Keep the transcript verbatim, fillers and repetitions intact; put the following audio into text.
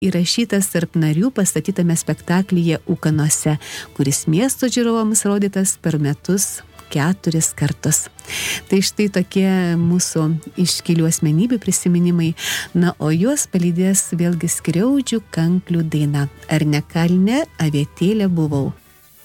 įrašytas tarp narių pastatytame spektaklyje Ūkanose, kuris miesto žiūrovams rodytas per metus keturis kartus. Tai štai tokie mūsų iškilių asmenybių prisiminimai, na, o juos palydės vėlgi Skriaudžių kanklių daina. Ar ne kalne avietėlė buvau?